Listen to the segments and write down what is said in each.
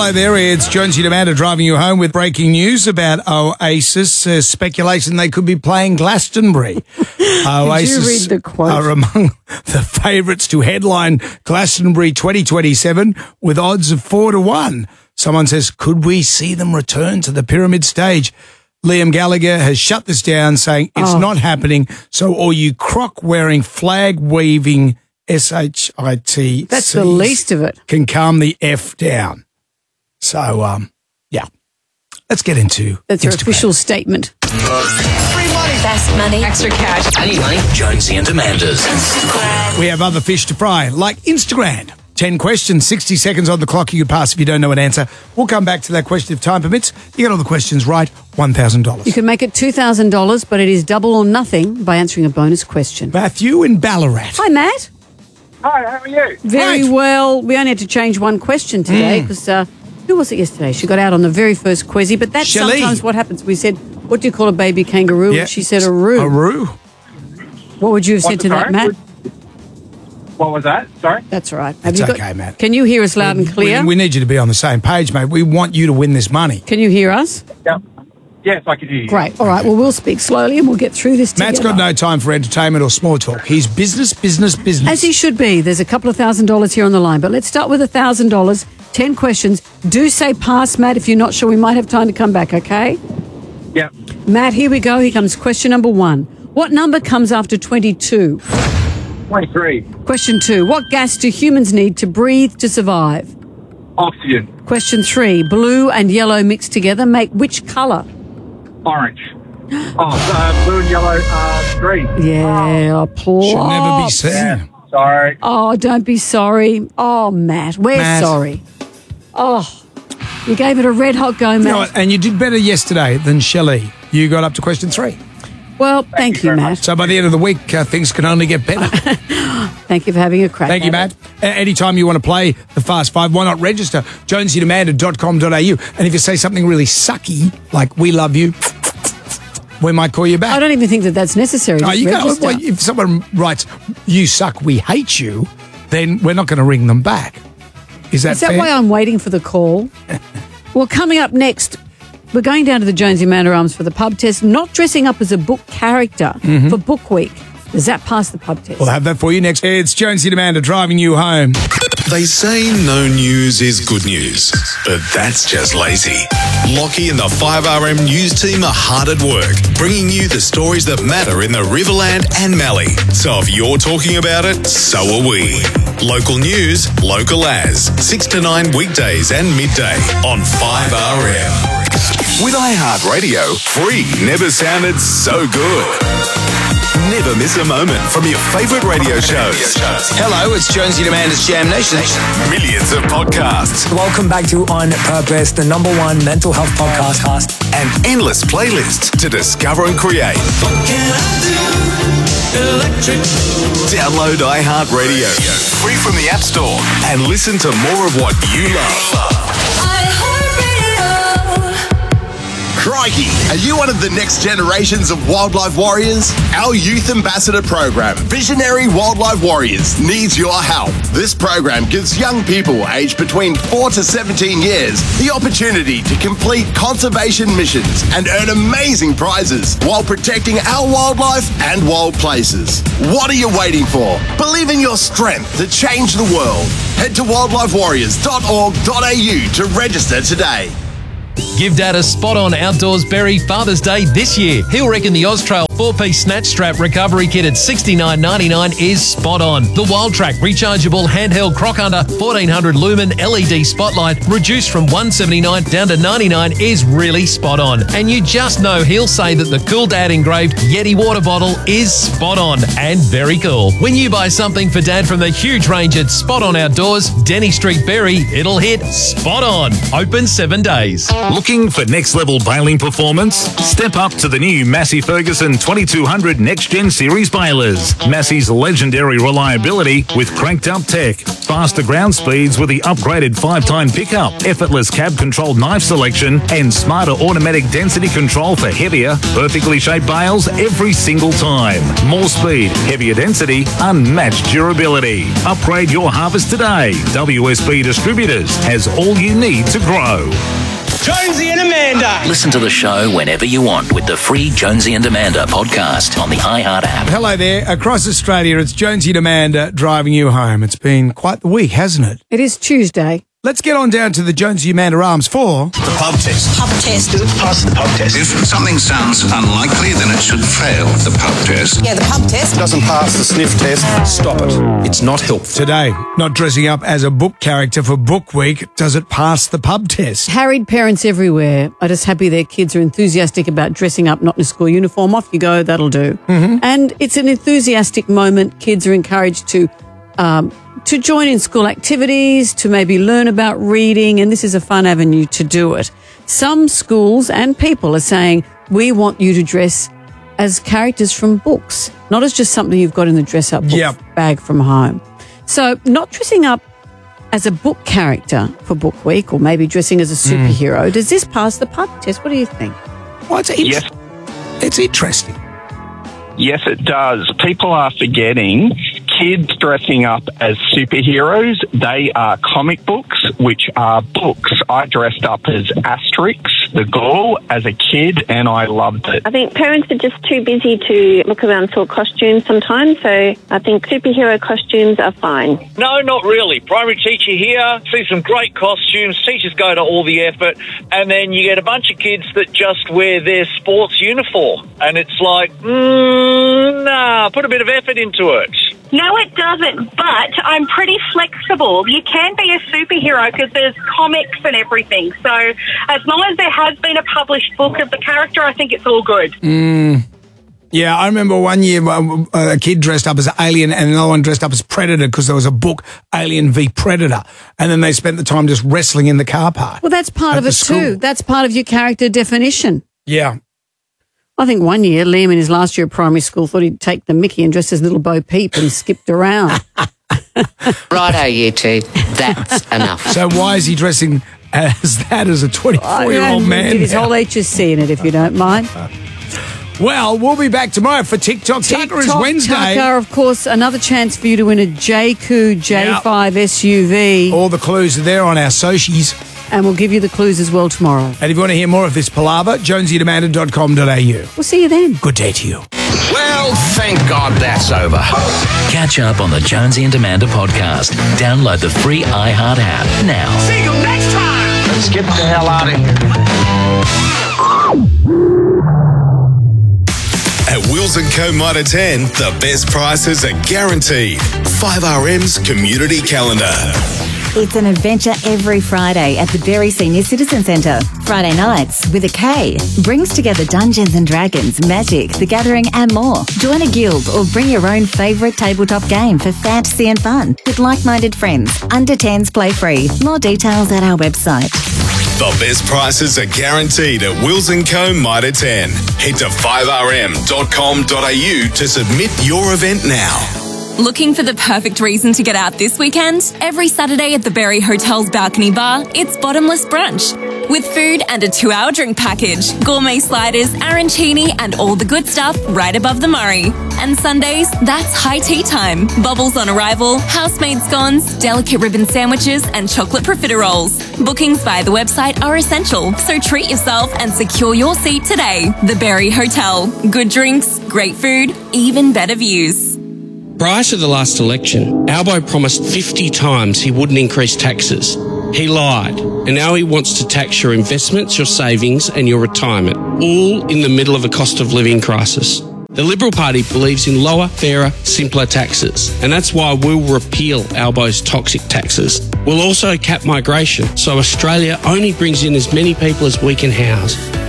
Hello there, it's Jonesy and Amanda driving you home with breaking news about Oasis. Speculation they could be playing Glastonbury. Oasis read the quote? are among the favourites to headline Glastonbury 2027 with odds of 4-1. Someone says, could we see them return to the pyramid stage? Liam Gallagher has shut this down, saying it's not happening. So all you croc-wearing, flag-waving SHIT That's the least of it. can calm the F down. So, yeah. Let's get into That's your Instagram. official statement. Free money. Best money. Extra cash. I need money. Jonesy and Amanda's. We have other fish to fry, like Instagram. 10 questions, 60 seconds on the clock. You could pass if you don't know an answer. We'll come back to that question if time permits. You get all the questions right, $1,000. You can make it $2,000, but it is double or nothing by answering a bonus question. Matthew in Ballarat. Hi, Matt. Hi, how are you? Very Right. well. We only had to change one question today because who was it yesterday? She got out on the very first quizzy, but that's Shelley. sometimes what happens. We said, what do you call a baby kangaroo? Yeah. And she said a roo. A roo. What would you have said What's to it, that, sorry? Matt? What was that? Sorry? That's all right. It's okay, Matt. Can you hear us loud and clear? We need you to be on the same page, mate. We want you to win this money. Can you hear us? Yeah. Yes, I can hear you. Great. All right. Well, we'll speak slowly and we'll get through this together. Matt's got no time for entertainment or small talk. He's business. As he should be. There's a couple of $1,000 here on the line, but let's start with $1,000. 10 questions. Do say pass, Matt. If you're not sure, we might have time to come back, okay? Yeah. Matt, here we go. Here comes question number 1. What number comes after 22? 23. Question 2. What gas do humans need to breathe to survive? Oxygen. Question 3. Blue and yellow mixed together make which colour? Orange. Blue and yellow, green. Yeah, applause. Should never be seen. Sorry. Oh, don't be sorry. Oh, Matt, we're Matt. sorry. Oh, you gave it a red hot go, Matt. You know what? And you did better yesterday than Shelley. You got up to question 3. Well, thank you, very Matt. So by the end of the week, things can only get better. Thank you for having a crack. Thank you, at Matt. it. Anytime you want to play the Fast Five, why not register? jonesyandamanda.com.au. And if you say something really sucky, like we love you, we might call you back. I don't even think that that's necessary. Oh, Just you can't, register. well, if someone writes, you suck, we hate you, then we're not going to ring them back. Is that Is that fair? why I'm waiting for the call? Well, coming up next, we're going down to the Jonesy Manor Arms for the pub test, not dressing up as a book character for Book Week. Does that pass the pub test? We'll have that for you next. It's Jonesy and Amanda driving you home. They say no news is good news, but that's just lazy. Lockie and the 5RM news team are hard at work, bringing you the stories that matter in the Riverland and Mallee. So if you're talking about it, so are we. Local news, local as. 6 to 9 weekdays and midday on 5RM. With iHeartRadio, free never sounded so good. Never miss a moment from your favourite radio shows. Hello, it's Jonesy and Amanda's Jam Nation. Millions of podcasts Welcome back to On Purpose, the #1 mental health podcast. and endless playlists to discover and create. Download iHeartRadio, free from the App Store, and listen to more of what you love. Crikey! Are you one of the next generations of wildlife warriors? Our youth ambassador program, Visionary Wildlife Warriors, needs your help. This program gives young people aged between 4 to 17 years the opportunity to complete conservation missions and earn amazing prizes while protecting our wildlife and wild places. What are you waiting for? Believe in your strength to change the world. Head to wildlifewarriors.org.au to register today. Give Dad a spot-on outdoors berry Father's Day this year. He'll reckon the Austrail 4-piece snatch strap recovery kit at $69.99 is spot on. The Wild Track rechargeable handheld croc hunter 1400 lumen LED spotlight reduced from $179 down to $99 is really spot on. And you just know he'll say that the Cool Dad engraved Yeti water bottle is spot on and very cool. When you buy something for Dad from the huge range at Spot On Outdoors, Denny Street Berry, it'll hit spot on. Open 7 days. Looking for next level baling performance? Step up to the new Massey Ferguson 2200 Next Gen Series balers. Massey's legendary reliability with cranked up tech, faster ground speeds with the upgraded 5-tine pickup, effortless cab controlled knife selection, and smarter automatic density control for heavier, perfectly shaped bales every single time. More speed, heavier density, unmatched durability. Upgrade your harvest today. WSB Distributors has all you need to grow. Jonesy and Amanda. Listen to the show whenever you want with the free Jonesy and Amanda podcast on the iHeart app. Hello there. Across Australia, it's Jonesy and Amanda driving you home. It's been quite the week, hasn't it? It is Tuesday. Let's get on down to the Jonesy Amanda Arms for... The pub test. Pub test. Does it pass the pub test? If something sounds unlikely, then it should fail the pub test. Yeah, the pub test. Doesn't pass the sniff test. Stop it. It's not helpful. Today, not dressing up as a book character for Book Week. Does it pass the pub test? Harried parents everywhere are just happy their kids are enthusiastic about dressing up, not in a school uniform. Off you go, that'll do. Mm-hmm. And it's an enthusiastic moment. Kids are encouraged to join in school activities, to maybe learn about reading, and this is a fun avenue to do it. Some schools and people are saying, we want you to dress as characters from books, not as just something you've got in the dress-up book bag from home. So not dressing up as a book character for Book Week, or maybe dressing as a superhero. Does this pass the pub test? What do you think? Well, it's interesting. Yes, it does. People are forgetting kids dressing up as superheroes. They are comic books, which are books. I dressed up as Asterix, the Gaul, as a kid, and I loved it. I think parents are just too busy to look around for costumes sometimes, so I think superhero costumes are fine. No, not really. Primary teacher here, see some great costumes, teachers go to all the effort, and then you get a bunch of kids that just wear their sports uniform, and it's like, nah, put a bit of effort into it. No, it doesn't, but I'm pretty flexible. You can be a superhero because there's comics and everything. So as long as there has been a published book of the character, I think it's all good. Yeah, I remember one year a kid dressed up as an alien and another one dressed up as Predator because there was a book, Alien v Predator, and then they spent the time just wrestling in the car park. Well, that's part of it too. That's part of your character definition. Yeah. I think one year, Liam in his last year of primary school thought he'd take the mickey and dress as little Bo Peep and skipped around. Righto, you two. That's enough. So why is he dressing as that as a 24-year-old man? Did his whole HSC in it, if you don't mind. Well, we'll be back tomorrow for TikTok Tucker is Wednesday. Tucker, of course, another chance for you to win a JQ J5 SUV. All the clues are there on our socials. And we'll give you the clues as well tomorrow. And if you want to hear more of this palaver, jonesyandamanda.com.au. We'll see you then. Good day to you. Well, thank God that's over. Catch up on the Jonesy and Amanda podcast. Download the free iHeart app now. See you next time. Let's get the hell out of here. At Wills & Co. Mitre 10, the best prices are guaranteed. 5RM's Community Calendar. It's an adventure every Friday at the Berry Senior Citizen Centre. Friday nights with a K brings together Dungeons and Dragons, Magic, The Gathering and more. Join a guild or bring your own favourite tabletop game for fantasy and fun with like-minded friends. Under 10s play free. More details at our website. The best prices are guaranteed at Wills & Co. Mitre 10. Head to 5rm.com.au to submit your event now. Looking for the perfect reason to get out this weekend? Every Saturday at the Berry Hotel's balcony bar, it's bottomless brunch. With food and a 2-hour drink package, gourmet sliders, arancini, and all the good stuff right above the Murray. And Sundays, that's high tea time. Bubbles on arrival, house-made scones, delicate ribbon sandwiches, and chocolate profiteroles. Bookings via the website are essential, so treat yourself and secure your seat today. The Berry Hotel. Good drinks, great food, even better views. Prior to the last election, Albo promised 50 times he wouldn't increase taxes. He lied, and now he wants to tax your investments, your savings and your retirement, all in the middle of a cost of living crisis. The Liberal Party believes in lower, fairer, simpler taxes, and that's why we'll repeal Albo's toxic taxes. We'll also cap migration, so Australia only brings in as many people as we can house.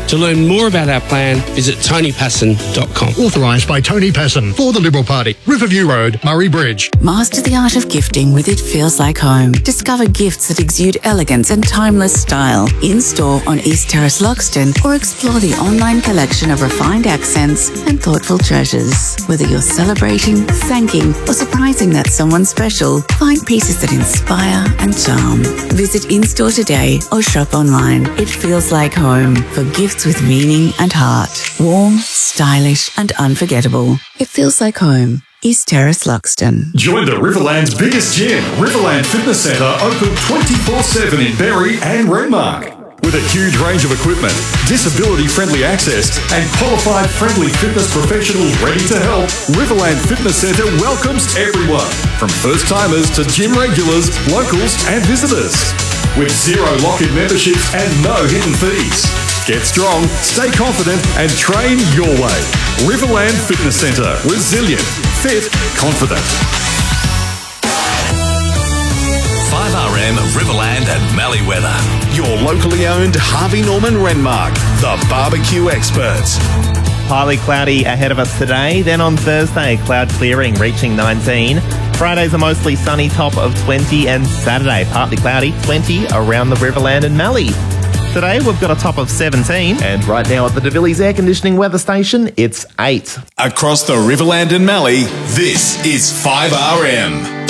To learn more about our plan, visit tonypasson.com. Authorised by Tony Passon for the Liberal Party. Riverview Road, Murray Bridge. Master the art of gifting with It Feels Like Home. Discover gifts that exude elegance and timeless style. In-store on East Terrace, Loxton, or explore the online collection of refined accents and thoughtful treasures. Whether you're celebrating, thanking, or surprising that someone special, find pieces that inspire and charm. Visit in-store today or shop online. It Feels Like Home for gifts with meaning and heart. Warm, stylish, and unforgettable. It Feels Like Home. East Terrace, Loxton. Join the Riverland's biggest gym, Riverland Fitness Centre, open 24/7 in Berry and Renmark. With a huge range of equipment, disability-friendly access, and qualified friendly fitness professionals ready to help, Riverland Fitness Centre welcomes everyone, from first-timers to gym regulars, locals and visitors. With zero lock-in memberships and no hidden fees. Get strong, stay confident and train your way. Riverland Fitness Centre. Resilient, fit, confident. 5RM Riverland and Mallee weather. Your locally owned Harvey Norman Renmark, the barbecue experts. Highly cloudy ahead of us today. Then on Thursday, cloud clearing reaching 19. Friday's a mostly sunny top of 20 and Saturday partly cloudy 20 around the Riverland and Mallee. Today we've got a top of 17 and right now at the DeVilliers air conditioning weather station it's 8. Across the Riverland and Mallee, this is 5RM.